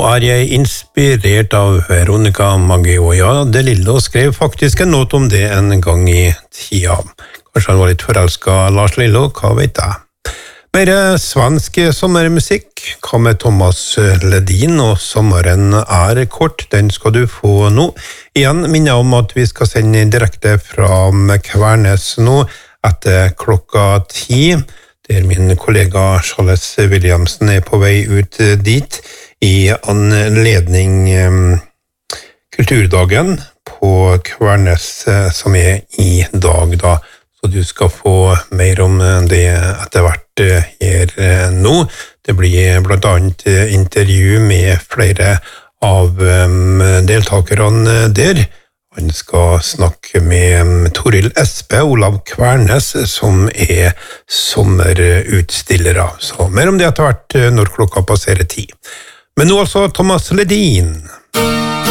jeg inspirert av Veronica Maggio. Ja, De Lillo skrev faktisk en låt om det en gang i tida. Kanskje han var litt forelsket, Lars Lillo, hva vet jeg. Mer svensk sommermusikk, hva med Thomas Ledin, og sommeren kort, den skal du få nå. Igjen minner jeg om at vi skal sende direkte fra Kvernes nå, etter klokka 10, der min kollega Charles Williamsen på vei ut dit, i anledning kulturdagen på Kvernes som i dag da. Så du skal få mer om det etter hvert her nå. Det blir blant annet intervju med flere av deltakerne der. Han skal snakke med Toril Espe, Olav Kvernes, som sommerutstillere. Så mer om det etter hvert når klokka passerer 10. Men nå altså Thomas Ledin.